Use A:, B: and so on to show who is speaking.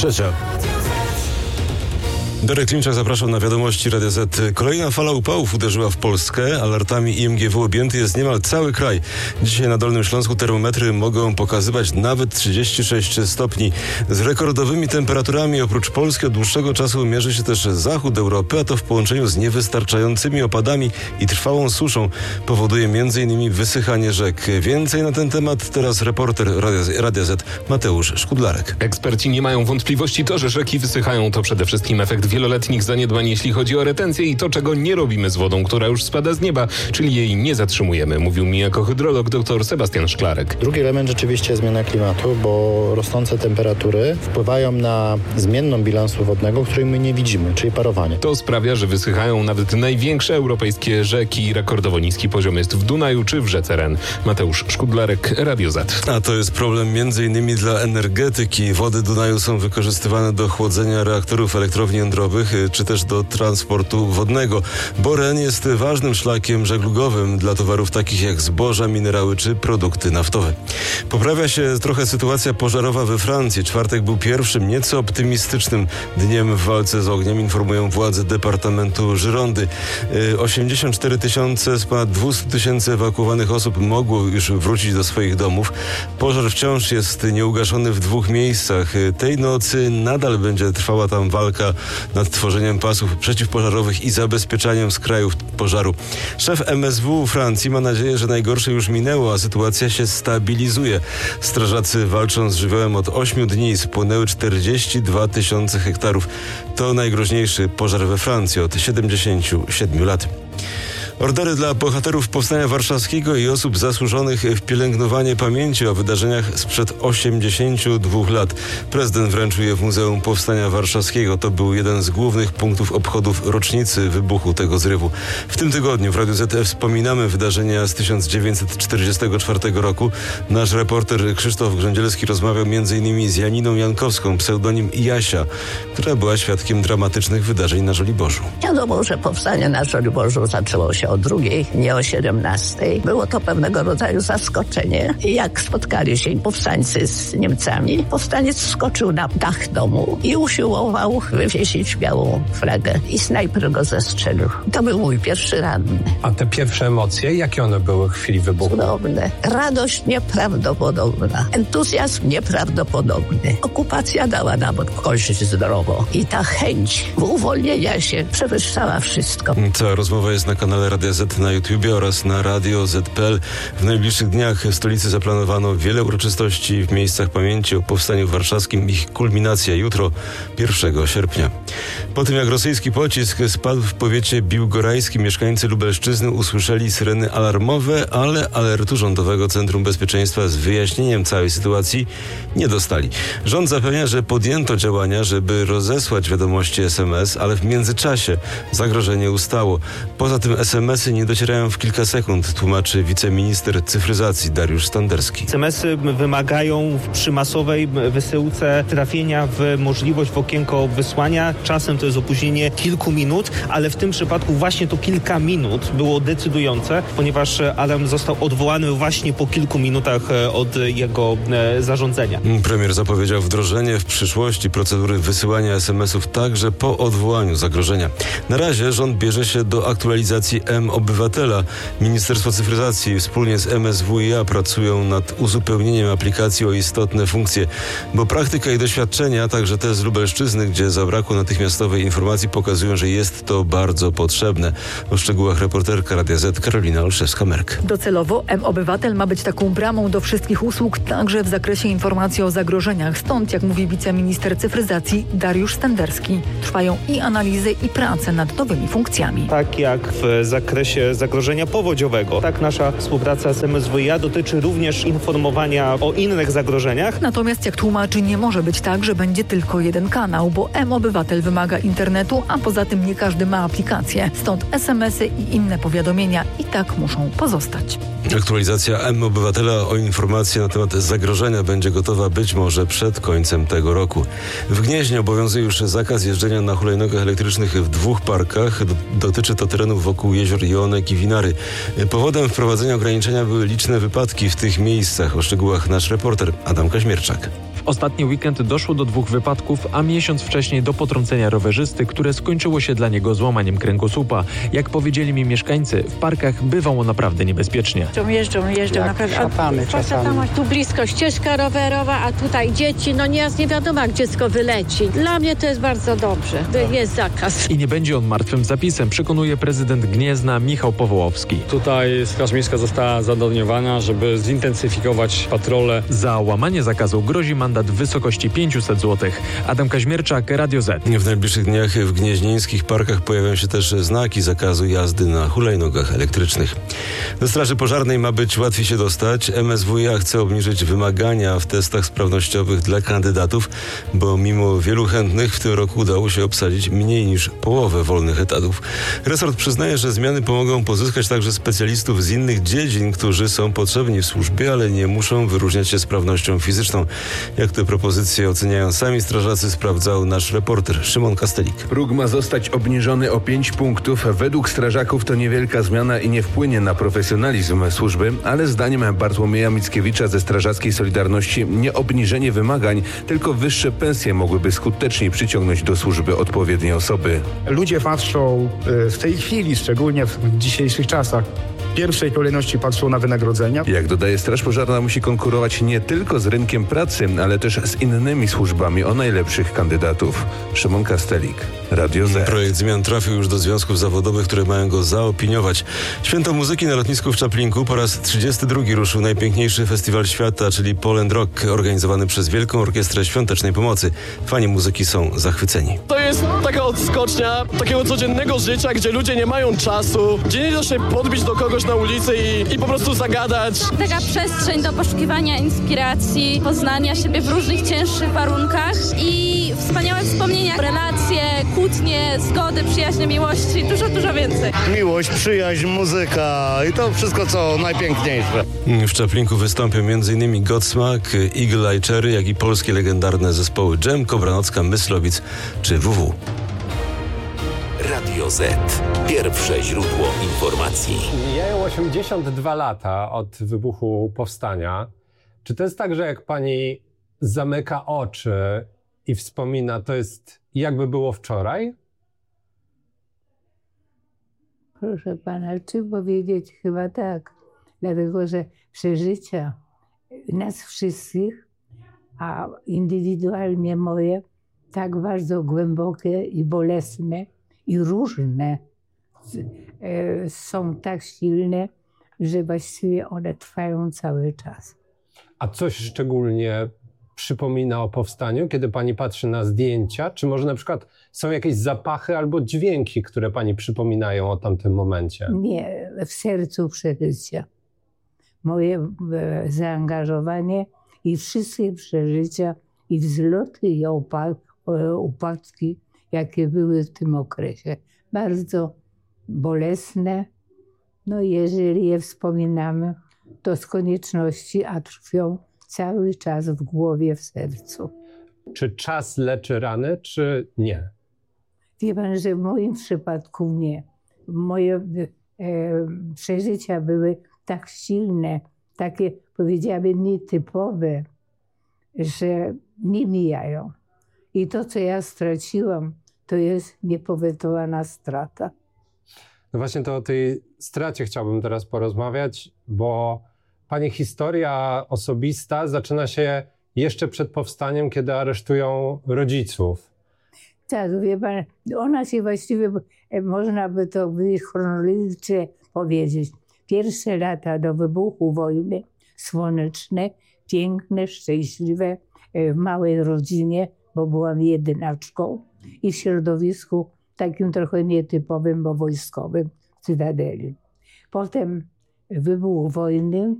A: Trzecia. Darek Klimczak, zapraszam na wiadomości Radia Z. Kolejna fala upałów uderzyła w Polskę. Alertami IMGW objęty jest niemal cały kraj. Dzisiaj na Dolnym Śląsku termometry mogą pokazywać nawet 36 stopni. Z rekordowymi temperaturami oprócz Polski od dłuższego czasu mierzy się też zachód Europy, a to w połączeniu z niewystarczającymi opadami i trwałą suszą powoduje m.in. wysychanie rzek. Więcej na ten temat teraz reporter Radia Z Mateusz Szkudlarek.
B: Eksperci nie mają wątpliwości, to, że rzeki wysychają, to przede wszystkim efekt wieloletnich zaniedbań, jeśli chodzi o retencję i to, czego nie robimy z wodą, która już spada z nieba, czyli jej nie zatrzymujemy, mówił mi jako hydrolog dr Sebastian Szklarek.
C: Drugi element rzeczywiście zmiana klimatu, bo rosnące temperatury wpływają na zmienną bilansu wodnego, której my nie widzimy, czyli parowanie.
B: To sprawia, że wysychają nawet największe europejskie rzeki. Rekordowo niski poziom jest w Dunaju czy w rzece Ren. Mateusz Szkudlarek, Radio Z.
A: A to jest problem m.in. dla energetyki. Wody Dunaju są wykorzystywane do chłodzenia reaktorów elektrowni jądrowych czy też do transportu wodnego, bo Ren jest ważnym szlakiem żeglugowym dla towarów takich jak zboża, minerały czy produkty naftowe. Poprawia się trochę sytuacja pożarowa we Francji. Czwartek był pierwszym, nieco optymistycznym dniem w walce z ogniem, informują władze departamentu Girondy. 84 tysiące z ponad 200 tysięcy ewakuowanych osób mogło już wrócić do swoich domów. Pożar wciąż jest nieugaszony w 2 miejscach. Tej nocy nadal będzie trwała tam walka nad tworzeniem pasów przeciwpożarowych i zabezpieczaniem skrajów pożaru. Szef MSW Francji ma nadzieję, że najgorsze już minęło, a sytuacja się stabilizuje. Strażacy walczą z żywiołem od 8 dni. Spłonęły 42 tysiące hektarów. To najgroźniejszy pożar we Francji od 77 lat. Ordery dla bohaterów Powstania Warszawskiego i osób zasłużonych w pielęgnowanie pamięci o wydarzeniach sprzed 82 lat. Prezydent wręczył je w Muzeum Powstania Warszawskiego. To był jeden z głównych punktów obchodów rocznicy wybuchu tego zrywu. W tym tygodniu w Radiu Z wspominamy wydarzenia z 1944 roku. Nasz reporter Krzysztof Grządzielski rozmawiał m.in. z Janiną Jankowską, pseudonim Jasia, która była świadkiem dramatycznych wydarzeń na Żoliborzu.
D: Wiadomo, że powstanie na Żoliborzu zaczęło się o 2:00, nie o 17:00. Było to pewnego rodzaju zaskoczenie. Jak spotkali się powstańcy z Niemcami, powstaniec wskoczył na dach domu i usiłował wywiesić białą flagę. I snajper go zestrzelił. To był mój pierwszy ranny.
E: A te pierwsze emocje, jakie one były w chwili wybuchu?
D: Cudowne. Radość nieprawdopodobna. Entuzjazm nieprawdopodobny. Okupacja dała nam kość zdrowo. I ta chęć uwolnienia się przewyższała wszystko.
A: Cała rozmowa jest na kanale Radia Z na YouTubie oraz na Radio Z.pl. W najbliższych dniach w stolicy zaplanowano wiele uroczystości w miejscach pamięci o Powstaniu Warszawskim. Ich kulminacja jutro, 1 sierpnia. Po tym jak rosyjski pocisk spadł w powiecie biłgorajskim, mieszkańcy Lubelszczyzny usłyszeli syreny alarmowe, ale alertu Rządowego Centrum Bezpieczeństwa z wyjaśnieniem całej sytuacji nie dostali. Rząd zapewnia, że podjęto działania, żeby rozesłać wiadomości SMS, ale w międzyczasie zagrożenie ustało. Poza tym SMS-y nie docierają w kilka sekund, tłumaczy wiceminister cyfryzacji Dariusz Standerski.
F: SMS-y wymagają przy masowej wysyłce trafienia w możliwość w okienko wysłania. Czasem to jest opóźnienie kilku minut, ale w tym przypadku właśnie to kilka minut było decydujące, ponieważ alarm został odwołany właśnie po kilku minutach od jego zarządzenia.
A: Premier zapowiedział wdrożenie w przyszłości procedury wysyłania SMS-ów także po odwołaniu zagrożenia. Na razie rząd bierze się do aktualizacji mObywatela. Ministerstwo Cyfryzacji wspólnie z MSWiA pracują nad uzupełnieniem aplikacji o istotne funkcje, bo praktyka i doświadczenia, także te z Lubelszczyzny, gdzie zabrakło natychmiastowej informacji, pokazują, że jest to bardzo potrzebne. O szczegółach reporterka Radia Z Karolina Olszewska-Merk.
G: Docelowo mObywatel ma być taką bramą do wszystkich usług, także w zakresie informacji o zagrożeniach. Stąd, jak mówi wiceminister cyfryzacji Dariusz Standerski, trwają i analizy, i prace nad nowymi funkcjami.
F: Tak jak w zakresie zagrożenia powodziowego, tak nasza współpraca z MSWiA dotyczy również informowania o innych zagrożeniach.
G: Natomiast, jak tłumaczy, nie może być tak, że będzie tylko jeden kanał, bo mObywatel wymaga internetu, a poza tym nie każdy ma aplikację. Stąd SMS-y i inne powiadomienia i tak muszą pozostać.
A: Aktualizacja mObywatela o informacje na temat zagrożenia będzie gotowa być może przed końcem tego roku. W Gnieźnie obowiązuje już zakaz jeżdżenia na hulajnogach elektrycznych w 2 parkach. Dotyczy to terenów wokół jezior Jonek i Winary. Powodem wprowadzenia ograniczenia były liczne wypadki w tych miejscach. O szczegółach nasz reporter Adam Kaźmierczak.
H: W ostatni weekend doszło do 2 wypadków, a miesiąc wcześniej do potrącenia rowerzysty, które skończyło się dla niego złamaniem kręgosłupa. Jak powiedzieli mi mieszkańcy, w parkach bywało naprawdę niebezpiecznie.
I: Jeżdżą naprawdę.
C: Szatamy.
I: Tu blisko ścieżka rowerowa, a tutaj dzieci, nieraz nie wiadomo, jak dziecko wyleci. Dla mnie to jest bardzo dobrze, jest zakaz.
H: I nie będzie on martwym zapisem, przekonuje prezydent Gniezna Michał Powołowski.
J: Tutaj Straż Miejska została zadoniowana, żeby zintensyfikować patrole.
H: Za łamanie zakazu grozi mandat w wysokości 500 zł. Adam Kaźmierczak, Radio Z.
A: W najbliższych dniach w gnieźnieńskich parkach pojawią się też znaki zakazu jazdy na hulajnogach elektrycznych. Do Straży Pożarnej ma być łatwiej się dostać. MSWiA chce obniżyć wymagania w testach sprawnościowych dla kandydatów, bo mimo wielu chętnych w tym roku udało się obsadzić mniej niż połowę wolnych etatów. Resort przyznaje, że zmiany pomogą pozyskać także specjalistów z innych dziedzin, którzy są potrzebni w służbie, ale nie muszą wyróżniać się sprawnością fizyczną. Jak te propozycje oceniają sami strażacy, sprawdzał nasz reporter Szymon Kastelik.
K: Próg ma zostać obniżony o 5 punktów. Według strażaków to niewielka zmiana i nie wpłynie na profesjonalizm służby, ale zdaniem Bartłomieja Mickiewicza ze Strażackiej Solidarności nie obniżenie wymagań, tylko wyższe pensje mogłyby skuteczniej przyciągnąć do służby odpowiednie osoby.
L: Ludzie patrzą w tej chwili, szczególnie w dzisiejszych czasach, w pierwszej kolejności patrzą na wynagrodzenia.
K: Jak dodaje, Straż Pożarna musi konkurować nie tylko z rynkiem pracy, ale też z innymi służbami o najlepszych kandydatów. Szymon Kastelik, Radio Z.
A: Projekt zmian trafił już do związków zawodowych, które mają go zaopiniować. Święto muzyki na lotnisku w Czaplinku po raz 32 ruszył najpiękniejszy festiwal świata, czyli Poland Rock, organizowany przez Wielką Orkiestrę Świątecznej Pomocy. Fani muzyki są zachwyceni.
M: To jest taka odskocznia takiego codziennego życia, gdzie ludzie nie mają czasu, gdzie nie da się podbić do kogoś na ulicy i po prostu zagadać.
N: Taka przestrzeń do poszukiwania inspiracji, poznania siebie w różnych cięższych warunkach i wspaniałe wspomnienia, relacje, kłótnie, zgody, przyjaźnie, miłości, dużo więcej.
O: Miłość, przyjaźń, muzyka i to wszystko, co najpiękniejsze.
A: W Czaplinku wystąpią m.in. Godsmack, Eagle Eye Cherry, jak i polskie legendarne zespoły Dżem, Kobranocka, Myslowic czy WW.
P: Radio Z. Pierwsze źródło informacji.
E: Mijają 82 lata od wybuchu powstania. Czy to jest tak, że jak pani zamyka oczy i wspomina, to jest jakby było wczoraj?
Q: Proszę pana, czy powiedzieć? Chyba tak. Dlatego, że przeżycia nas wszystkich, a indywidualnie moje, tak bardzo głębokie i bolesne i różne, są tak silne, że właściwie one trwają cały czas.
E: A coś szczególnie przypomina o powstaniu, kiedy pani patrzy na zdjęcia? Czy może na przykład są jakieś zapachy albo dźwięki, które pani przypominają o tamtym momencie?
Q: Nie, w sercu przeżycia. Moje zaangażowanie i wszystkie przeżycia, i wzloty, i upadki, jakie były w tym okresie. Bardzo bolesne. No jeżeli je wspominamy, to z konieczności, a trwią cały czas w głowie, w sercu.
E: Czy czas leczy rany, czy nie?
Q: Wie pan, że w moim przypadku nie. Moje przeżycia były tak silne, takie, powiedziałabym, nietypowe, że nie mijają. I to, co ja straciłam, to jest niepowetowana strata.
E: No właśnie to o tej stracie chciałbym teraz porozmawiać, bo pani historia osobista zaczyna się jeszcze przed powstaniem, kiedy aresztują rodziców.
Q: Tak, wie pan, ona się właściwie, można by to chronologicznie powiedzieć. Pierwsze lata do wybuchu wojny, słoneczne, piękne, szczęśliwe, w małej rodzinie, bo byłam jedynaczką i w środowisku takim trochę nietypowym, bo wojskowym, w Cytadeli. Potem wybuch wojny,